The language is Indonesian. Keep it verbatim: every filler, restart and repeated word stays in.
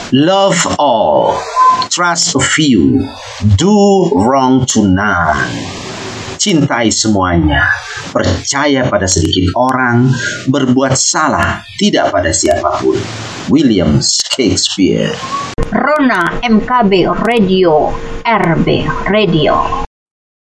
Love all, trust a few, do wrong to none. Cintai semuanya, percaya pada sedikit orang, berbuat salah tidak pada siapapun. William Shakespeare. Rona M K B Radio, R B Radio.